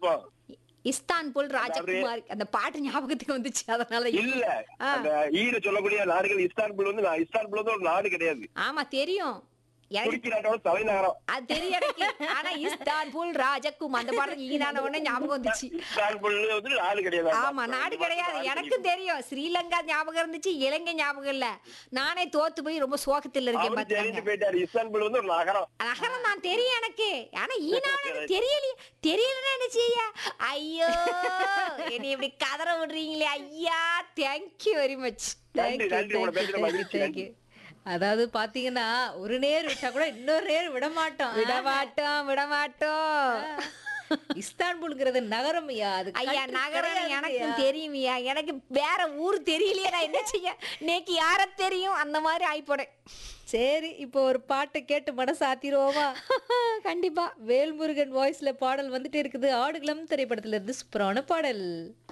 இருக்கும். இஸ்தான்புல் அதாவது ராஜகுமாரி அந்த பாட்டு ஞாபகத்துக்கு வந்துச்சு அதனால. இல்ல. ஆ. அந்த ஈன்னு சொல்லக்கூடிய நாடுகள் இஸ்தான்புல் வந்து இஸ்தான்புல் வந்து ஒரு நாடு கிடையாது. ஆமா தெரியும். எனக்கு துருக்கி நாட்டோட தலைநகரம். அது தெரியும் எனக்கு. ஆனா இஸ்தான்புல் ராஜகுமார் அந்த பாட்டு ஈனான உடனே ஞாபகம் வந்துச்சு. இஸ்தான்புல் வந்து நாடு கிடையாது. ஆமா நாடு கிடையாது. எனக்கும் தெரியும். ஸ்ரீலங்கா ஞாபகம் இருந்துச்சு, இலங்கை ஞாபகம் இல்ல. நானே தோத்து போய் ரொம்ப சோகத்துல இருக்கேன் அவரு பாத்துக்கங்க. தெரிஞ்சு போயிட்டாரு. இஸ்தான்புல் வந்து ஒரு நகரம். நகரம் தான் தெரியும் எனக்கு. ஆனா ஈனான தெரியலையே. தெரியலன்னா என்ன செய்ய? ஐயோ என்னை இப்படி கதற விடுறீங்களே ஐயா. Thank you very much. நன்றி, நன்றி. உங்களை பேசுற மகிழ்ச்சி. நன்றி. அதாவது பாத்தீங்கன்னா ஒரு நேர் விட்டா கூட இன்னொரு நேர் விட மாட்டோம். விடமாட்டோம். இஸ்தான்புல்ங்கிறது நகரம் ஐயா. அது ஐயா country நகரம் கிடையாது எனக்கும் ஐயா. தெரியுமியா. எனக்கு வேற ஊர் தெரியலையே. நான் என்ன செய்ய? நேக்கு யார தெரியும் அந்த மாதிரி ஆயிப்போனேன். சரி இப்போ ஒரு பாட்டை கேட்டு மனசு ஆத்திருவோமா? கண்டிப்பா. வேல்முருகன் வாய்ஸ்ல பாடல் வந்துட்டே இருக்குது. ஆடுகளம் திரைப்படத்துல இருந்து சூப்பரான பாடல்.